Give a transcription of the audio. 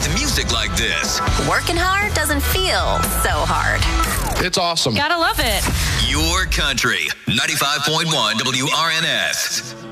with music like this. Working hard doesn't feel so hard. It's awesome. Gotta love it. Your country, 95.1 WRNS.